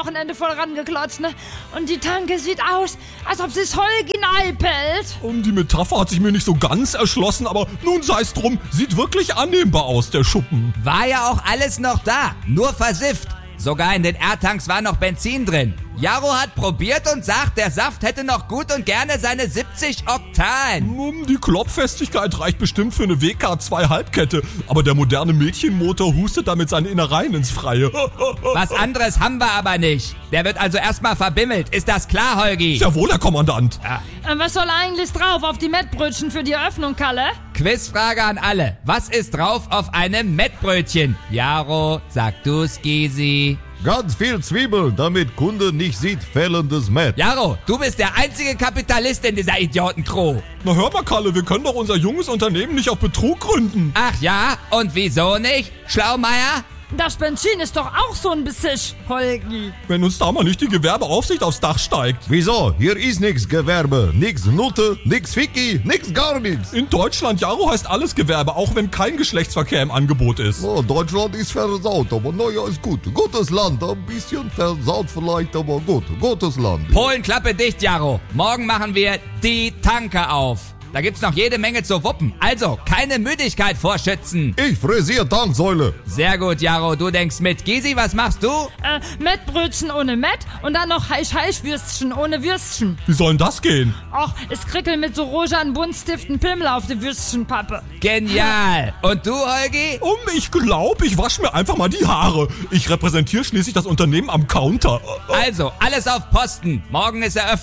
Wochenende voll rangeklotzt, ne? Und die Tanke sieht aus, als ob sie's Holgi pellt. Die Metapher hat sich mir nicht so ganz erschlossen, aber nun sei's drum, sieht wirklich annehmbar aus, der Schuppen. War ja auch alles noch da, nur versifft. Sogar in den R-Tanks war noch Benzin drin. Jaro hat probiert und sagt, der Saft hätte noch gut und gerne seine 70 Oktan. Die Klopffestigkeit reicht bestimmt für eine WK2 Halbkette, aber der moderne Mädchenmotor hustet damit seine Innereien ins Freie. Was anderes haben wir aber nicht. Der wird also erstmal verbimmelt. Ist das klar, Holgi? Sehr wohl, Herr Kommandant. Ja. Was soll eigentlich drauf auf die Mettbrötchen für die Eröffnung, Kalle? Quizfrage an alle. Was ist drauf auf einem Mettbrötchen? Jaro, sag du's, Gysi. Ganz viel Zwiebel, damit Kunde nicht sieht fällendes Mett. Jaro, du bist der einzige Kapitalist in dieser Idiotencrew. Na hör mal, Kalle, wir können doch unser junges Unternehmen nicht auf Betrug gründen. Ach ja? Und wieso nicht? Schlaumeier? Das Benzin ist doch auch so ein Bissisch, Holgi. Wenn uns da mal nicht die Gewerbeaufsicht aufs Dach steigt. Wieso? Hier ist nix Gewerbe, nix Nutte, nix Ficky, nix gar nix. In Deutschland, Jaro, heißt alles Gewerbe, auch wenn kein Geschlechtsverkehr im Angebot ist. Oh, Deutschland ist versaut, aber naja, ist gut. Gutes Land, ein bisschen versaut vielleicht, aber gut. Gutes Land. Polen, Klappe dicht, Jaro. Morgen machen wir die Tanke auf. Da gibt's noch jede Menge zu wuppen. Also, keine Müdigkeit vorschützen. Ich frisier Tanksäule. Sehr gut, Jaro, du denkst mit. Gysi, was machst du? Mettbrötchen ohne Mett und dann noch Heisch-Heisch-Würstchen ohne Würstchen. Wie soll denn das gehen? Och, es krickelt mit so rosanen Buntstiften Pimmel auf die Würstchenpappe. Genial. Und du, Holgi? Ich glaube, ich wasche mir einfach mal die Haare. Ich repräsentiere schließlich das Unternehmen am Counter. Also, alles auf Posten. Morgen ist Eröffnung.